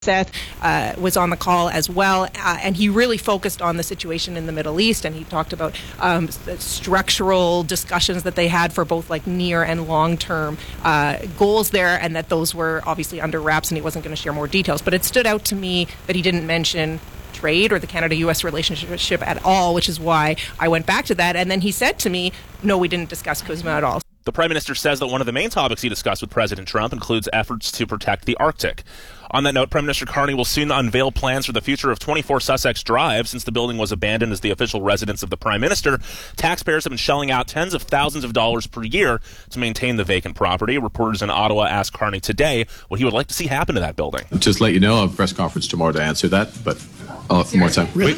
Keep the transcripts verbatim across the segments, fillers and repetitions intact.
Hegseth uh, was on the call as well, uh, and he really focused on the situation in the Middle East, and he talked about um, structural discussions that they had for both like near and long-term uh, goals there, and that those were obviously under wraps, and he wasn't going to share more details. But it stood out to me that he didn't mention trade or the Canada-U S relationship at all, which is why I went back to that. And then he said to me, no, we didn't discuss CUSMA at all. The Prime Minister says that one of the main topics he discussed with President Trump includes efforts to protect the Arctic. On that note, Prime Minister Carney will soon unveil plans for the future of twenty-four Sussex Drive. Since the building was abandoned as the official residence of the Prime Minister, taxpayers have been shelling out tens of thousands of dollars per year to maintain the vacant property. Reporters in Ottawa asked Carney today what he would like to see happen to that building. Just let you know, I have a press conference tomorrow to answer that, but I'll have more time. Really?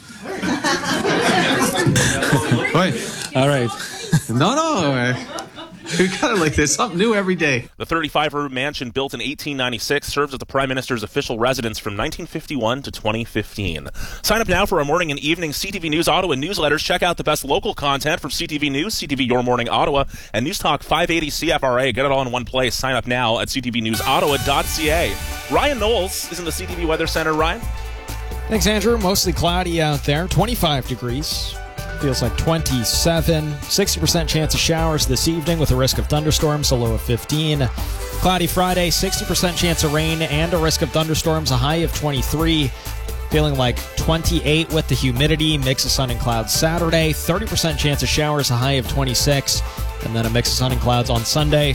Wait. All right. No, no. We got it like this. Something new every day. The thirty-five-room mansion built in eighteen ninety-six serves as the Prime Minister's official residence from nineteen fifty-one to twenty fifteen. Sign up now for our morning and evening C T V News Ottawa newsletters. Check out the best local content from C T V News, C T V Your Morning Ottawa, and News Talk five eighty C F R A. Get it all in one place. Sign up now at c t v news ottawa dot c a. Ryan Knowles is in the C T V Weather Center. Ryan? Thanks, Andrew. Mostly cloudy out there. twenty-five degrees. Feels like twenty-seven. sixty percent chance of showers this evening with a risk of thunderstorms, a low of fifteen. Cloudy Friday, sixty percent chance of rain and a risk of thunderstorms, a high of twenty-three. Feeling like twenty-eight with the humidity, mix of sun and clouds Saturday. thirty percent chance of showers, a high of twenty-six. And then a mix of sun and clouds on Sunday,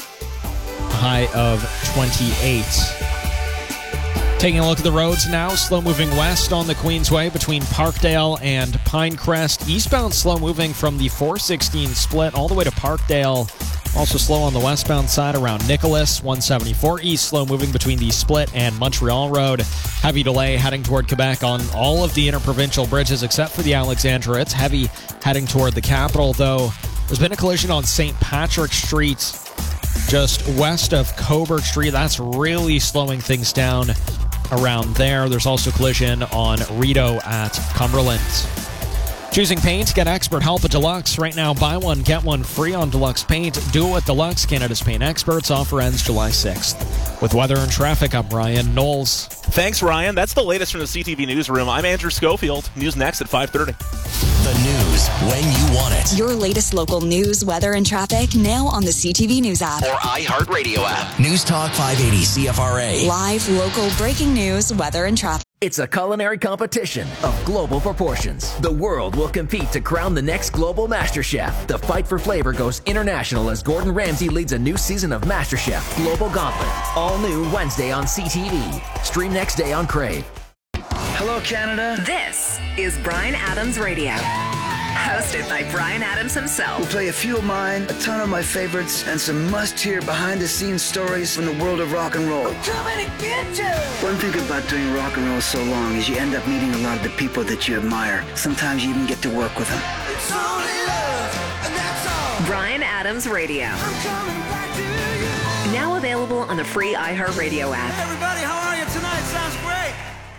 a high of twenty-eight. Taking a look at the roads now, slow-moving west on the Queensway between Parkdale and Pinecrest. Eastbound slow-moving from the four sixteen split all the way to Parkdale. Also slow on the westbound side around Nicholas. one seventy-four east slow-moving between the split and Montreal Road. Heavy delay heading toward Quebec on all of the interprovincial bridges except for the Alexandra. It's heavy heading toward the capital, though. There's been a collision on Saint Patrick Street just west of Cobourg Street. That's really slowing things down around there. There's also collision on Rideau at Cumberland. Choosing paint, get expert help at Deluxe. Right now, buy one, get one free on Deluxe Paint. Do it with Deluxe, Canada's paint experts. Offer ends July sixth. With weather and traffic, I'm Ryan Knowles. Thanks, Ryan. That's the latest from the C T V Newsroom. I'm Andrew Schofield. News next at five thirty. The news when you want it. Your latest local news, weather, and traffic now on the C T V News app. Or iHeartRadio app. News Talk five eighty C F R A. Live, local, breaking news, weather, and traffic. It's a culinary competition of global proportions. The world will compete to crown the next global master chef. The fight for flavor goes international as Gordon Ramsay leads a new season of MasterChef Global Gauntlet. All new Wednesday on C T V. Stream next day on Crave. Hello, Canada. This is Bryan Adams Radio. Hosted by Bryan Adams himself. We'll play a few of mine, a ton of my favorites, and some must-hear behind-the-scenes stories from the world of rock and roll. We're coming to get you! One thing about doing rock and roll so long is you end up meeting a lot of the people that you admire. Sometimes you even get to work with them. It's only love, and that's all. Bryan Adams Radio. I'm coming back to you. Now available on the free iHeartRadio app. Hey everybody, how are you tonight? Sounds great.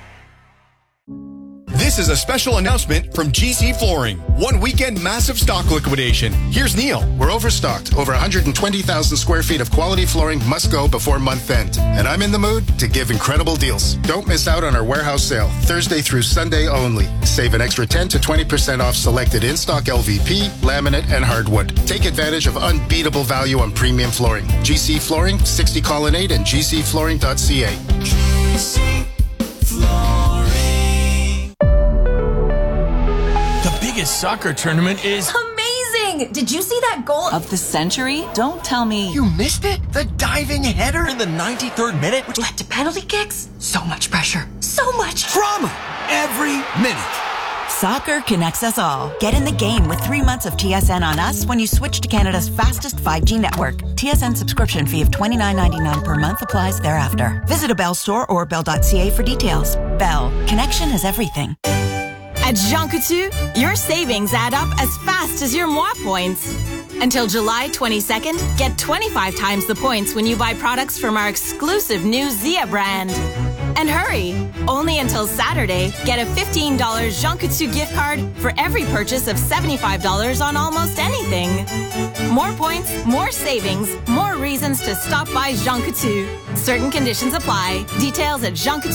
This is a special announcement from G C Flooring. One weekend massive stock liquidation. Here's Neil. We're overstocked. Over one hundred twenty thousand square feet of quality flooring must go before month end. And I'm in the mood to give incredible deals. Don't miss out on our warehouse sale. Thursday through Sunday only. Save an extra ten to twenty percent off selected in-stock L V P, laminate, and hardwood. Take advantage of unbeatable value on premium flooring. G C Flooring, sixty Colonnade, and g c flooring dot c a. G C Flooring. Soccer tournament is amazing! Did you see that goal of the century? Don't tell me you missed it. The diving header in the ninety-third minute, which led to penalty kicks. So much pressure, so much drama every minute. Soccer connects us all. Get in the game with three months of T S N on us when you switch to Canada's fastest five G network. T S N subscription fee of twenty-nine ninety-nine per month applies thereafter. Visit a Bell store or bell dot c a for details. Bell. Connection is everything. At Jean Coutu, your savings add up as fast as your moi points. Until July twenty-second, get twenty-five times the points when you buy products from our exclusive new Zia brand. And hurry! Only until Saturday, get a fifteen dollars Jean Coutu gift card for every purchase of seventy-five dollars on almost anything. More points, more savings, more reasons to stop by Jean Coutu. Certain conditions apply. Details at jean coutu